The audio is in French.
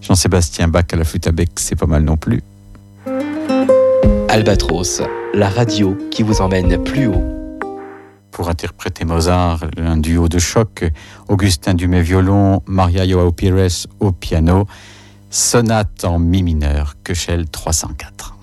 Jean-Sébastien Bach à la flûte à bec, c'est pas mal non plus. Albatros, la radio qui vous emmène plus haut. Pour interpréter Mozart, un duo de choc, Augustin Dumay violon, Maria Joao Pires au piano, sonate en mi mineur, Köchel 304.